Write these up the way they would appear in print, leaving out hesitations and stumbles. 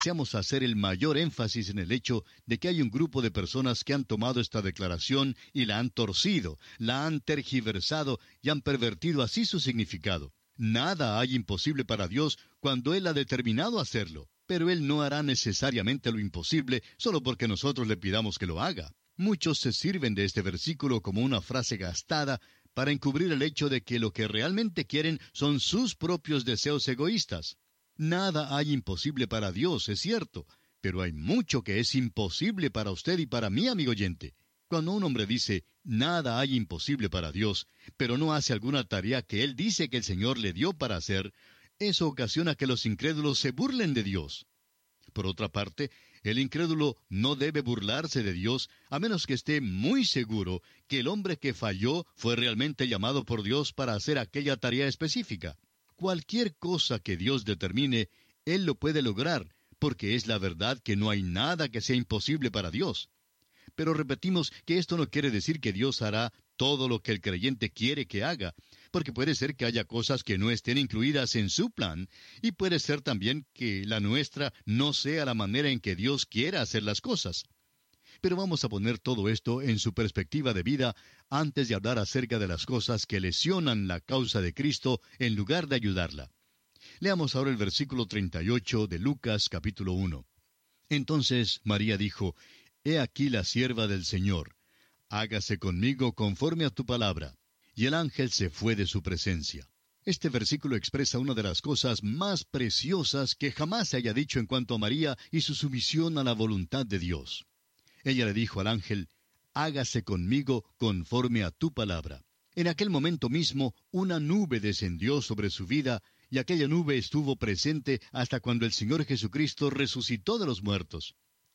Deseamos hacer el mayor énfasis en el hecho de que hay un grupo de personas que han tomado esta declaración y la han torcido, la han tergiversado y han pervertido así su significado. Nada hay imposible para Dios cuando Él ha determinado hacerlo, pero Él no hará necesariamente lo imposible solo porque nosotros le pidamos que lo haga. Muchos se sirven de este versículo como una frase gastada para encubrir el hecho de que lo que realmente quieren son sus propios deseos egoístas. Nada hay imposible para Dios, es cierto, pero hay mucho que es imposible para usted y para mí, amigo oyente. Cuando un hombre dice, nada hay imposible para Dios, pero no hace alguna tarea que él dice que el Señor le dio para hacer, eso ocasiona que los incrédulos se burlen de Dios. Por otra parte, el incrédulo no debe burlarse de Dios a menos que esté muy seguro que el hombre que falló fue realmente llamado por Dios para hacer aquella tarea específica. Cualquier cosa que Dios determine, Él lo puede lograr, porque es la verdad que no hay nada que sea imposible para Dios. Pero repetimos que esto no quiere decir que Dios hará todo lo que el creyente quiere que haga, porque puede ser que haya cosas que no estén incluidas en su plan, y puede ser también que la nuestra no sea la manera en que Dios quiera hacer las cosas. Pero vamos a poner todo esto en su perspectiva de vida antes de hablar acerca de las cosas que lesionan la causa de Cristo en lugar de ayudarla. Leamos ahora el versículo 38 de Lucas capítulo 1. Entonces María dijo, «He aquí la sierva del Señor. Hágase conmigo conforme a tu palabra». Y el ángel se fue de su presencia. Este versículo expresa una de las cosas más preciosas que jamás se haya dicho en cuanto a María y su sumisión a la voluntad de Dios. Ella le dijo al ángel, «Hágase conmigo conforme a tu palabra». En aquel momento mismo, una nube descendió sobre su vida, y aquella nube estuvo presente hasta cuando el Señor Jesucristo resucitó de los muertos.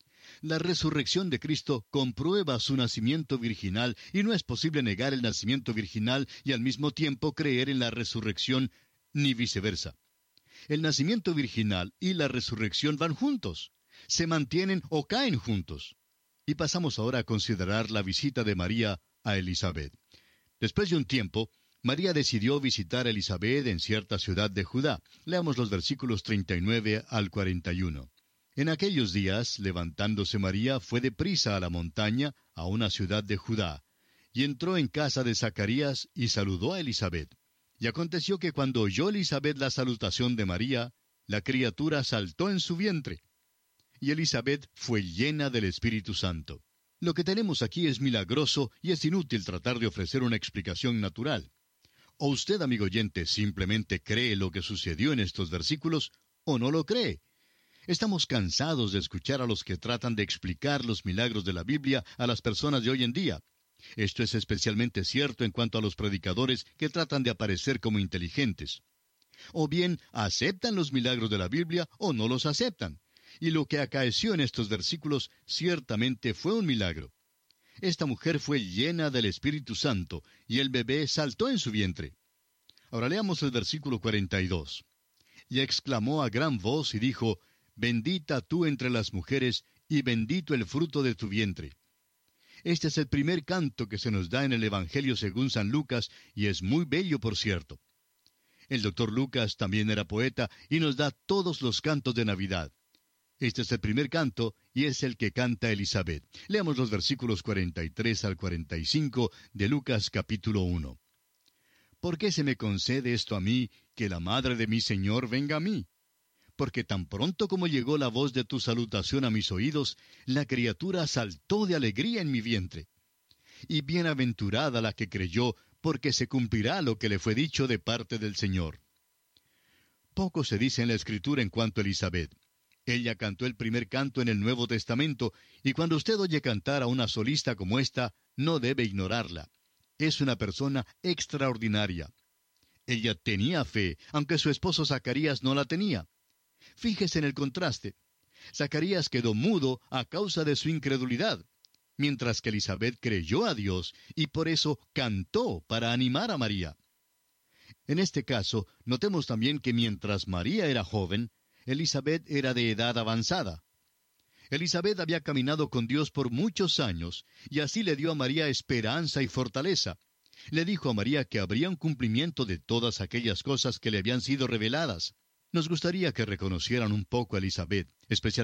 La resurrección de Cristo comprueba su nacimiento virginal, y no es posible negar el nacimiento virginal y al mismo tiempo creer en la resurrección, ni viceversa. El nacimiento virginal y la resurrección van juntos, se mantienen o caen juntos. Y pasamos ahora a considerar la visita de María a Elizabeth. Después de un tiempo, María decidió visitar a Elizabeth en cierta ciudad de Judá. Leamos los versículos 39 al 41. En aquellos días, levantándose María, fue deprisa a la montaña, a una ciudad de Judá, y entró en casa de Zacarías y saludó a Elizabeth. Y aconteció que cuando oyó Elizabeth la salutación de María, la criatura saltó en su vientre. Y Elizabeth fue llena del Espíritu Santo. Lo que tenemos aquí es milagroso y es inútil tratar de ofrecer una explicación natural. O usted, amigo oyente, simplemente cree lo que sucedió en estos versículos, o no lo cree. Estamos cansados de escuchar a los que tratan de explicar los milagros de la Biblia a las personas de hoy en día. Esto es especialmente cierto en cuanto a los predicadores que tratan de aparecer como inteligentes. O bien aceptan los milagros de la Biblia o no los aceptan. Y lo que acaeció en estos versículos ciertamente fue un milagro. Esta mujer fue llena del Espíritu Santo, y el bebé saltó en su vientre. Ahora leamos el versículo 42. Y exclamó a gran voz y dijo, «Bendita tú entre las mujeres, y bendito el fruto de tu vientre». Este es el primer canto que se nos da en el Evangelio según San Lucas, y es muy bello, por cierto. El doctor Lucas también era poeta, y nos da todos los cantos de Navidad. Este es el primer canto, y es el que canta Elizabeth. Leamos los versículos 43 al 45 de Lucas capítulo 1. ¿Por qué se me concede esto a mí, que la madre de mi Señor venga a mí? Porque tan pronto como llegó la voz de tu salutación a mis oídos, la criatura saltó de alegría en mi vientre. Y bienaventurada la que creyó, porque se cumplirá lo que le fue dicho de parte del Señor. Poco se dice en la Escritura en cuanto a Elizabeth. Ella cantó el primer canto en el Nuevo Testamento, y cuando usted oye cantar a una solista como esta, no debe ignorarla. Es una persona extraordinaria. Ella tenía fe, aunque su esposo Zacarías no la tenía. Fíjese en el contraste. Zacarías quedó mudo a causa de su incredulidad, mientras que Elizabeth creyó a Dios y por eso cantó para animar a María. En este caso, notemos también que mientras María era joven, Elizabeth era de edad avanzada. Elizabeth había caminado con Dios por muchos años, y así le dio a María esperanza y fortaleza. Le dijo a María que habría un cumplimiento de todas aquellas cosas que le habían sido reveladas. Nos gustaría que reconocieran un poco a Elizabeth, especialmente